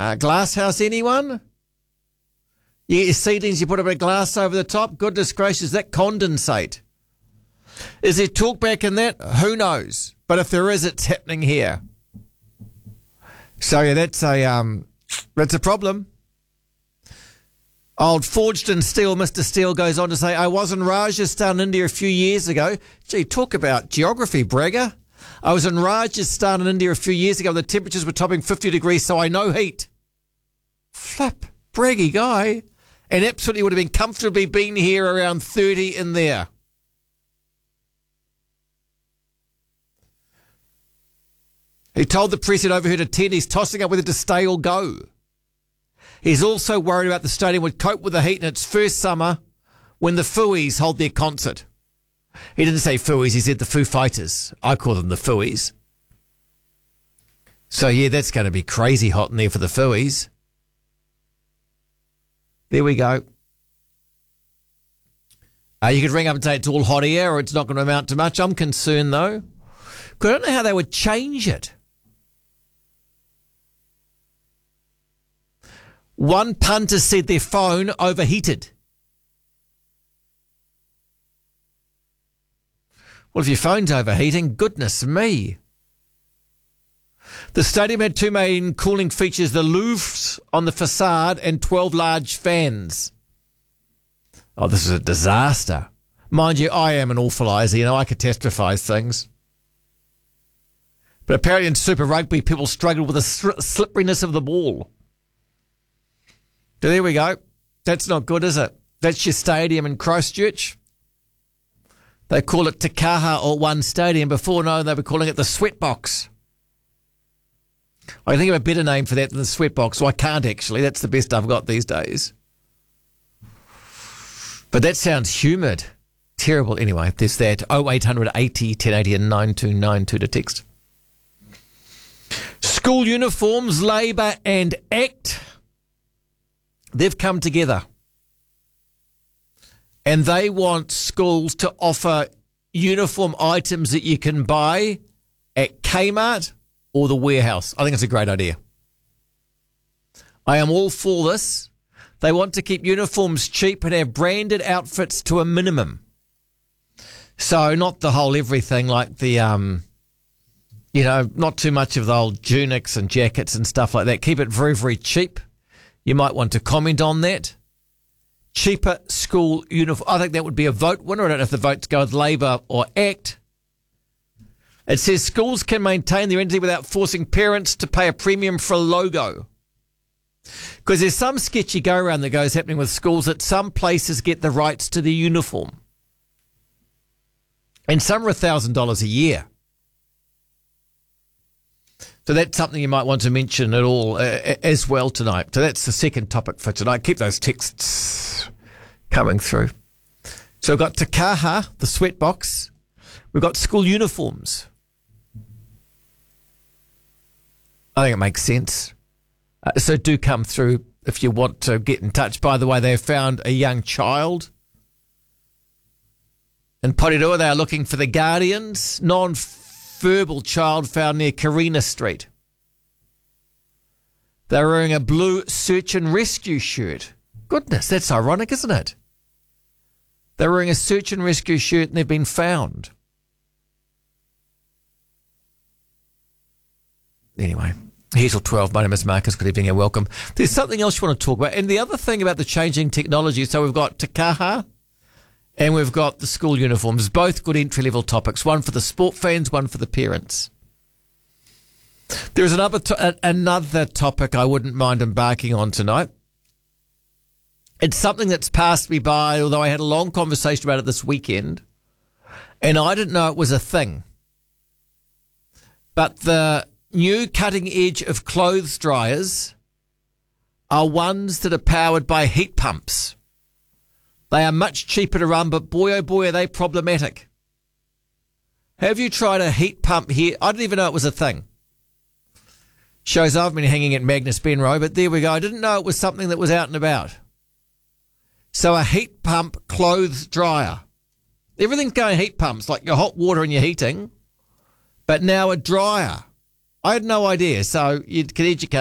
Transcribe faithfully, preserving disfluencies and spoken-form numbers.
Uh, glass house, anyone? You get your seedlings, you put a bit of glass over the top. Goodness gracious, that condensate. Is there talkback in that? Who knows? But if there is, it's happening here. So yeah, that's a um, that's a problem. Old Forged in Steel, Mister Steel goes on to say, I was in Rajasthan, India a few years ago. Gee, talk about geography, bragger. I was in Rajasthan in India a few years ago. The temperatures were topping fifty degrees, so I know heat. Flip, braggy guy. And absolutely would have been comfortably been here around thirty in there. He told the press he'd overheard a ten. He's tossing up whether to stay or go. He's also worried about the stadium would cope with the heat in its first summer when the Fooies hold their concert. He didn't say Fooies, he said the Foo Fighters. I call them the Fooies. So, yeah, that's going to be crazy hot in there for the Fooies. There we go. Uh, you could ring up and say it's all hot air or it's not going to amount to much. I'm concerned, though. I don't know how they would change it. One punter said their phone overheated. Well, if your phone's overheating, goodness me. The stadium had two main cooling features, the louvres on the facade and twelve large fans. Oh, this is a disaster. Mind you, I am an awfulizer, you know, I catastrophise things. But apparently in Super Rugby, people struggled with the slipperiness of the ball. So there we go. That's not good, is it? That's your stadium in Christchurch. They call it Te Kaha or One Stadium. Before, no, they were calling it the Sweatbox. I think of a better name for that than the Sweatbox, so I can't actually. That's the best I've got these days. But that sounds humid. Terrible. Anyway, there's that. oh eight hundred eighty ten eighty and nine two nine two to text. School uniforms, Labour and ACT. They've come together. And they want schools to offer uniform items that you can buy at Kmart or the warehouse. I think it's a great idea. I am all for this. They want to keep uniforms cheap and have branded outfits to a minimum. So not the whole everything like the, um, you know, not too much of the old tunics and jackets and stuff like that. Keep it very, very cheap. You might want to comment on that. Cheaper school uniform. I think that would be a vote winner. I don't know if the votes go with Labour or ACT. It says schools can maintain their entity without forcing parents to pay a premium for a logo. Because there's some sketchy go-around that goes happening with schools that some places get the rights to the uniform. And some are one thousand dollars a year. So that's something you might want to mention at all uh, as well tonight. So that's the second topic for tonight. Keep those texts coming through. So we've got Te Kaha, the Sweatbox. We've got school uniforms. I think it makes sense. Uh, so do come through if you want to get in touch. By the way, they have found a young child in Porirua. They are looking for the Guardians. Non-verbal child found near Karina Street. They're wearing a blue search and rescue shirt. Goodness, that's ironic, isn't it? They're wearing a search and rescue shirt and they've been found. Anyway, here's till twelve. My name is Marcus. Good evening and welcome. There's something else you want to talk about. And the other thing about the changing technology, so we've got Te Kaha and we've got the school uniforms, both good entry-level topics, one for the sport fans, one for the parents. There's another, to- another topic I wouldn't mind embarking on tonight. It's something that's passed me by, although I had a long conversation about it this weekend, and I didn't know it was a thing. But the new cutting edge of clothes dryers are ones that are powered by heat pumps. They are much cheaper to run, but boy, oh boy, are they problematic. Have you tried a heat pump here? I didn't even know it was a thing. Shows I've been hanging at Magnus Benroe, but there we go. I didn't know it was something that was out and about. So a heat pump clothes dryer. Everything's going heat pumps, like your hot water and your heating, but now a dryer. I had no idea, so you can educate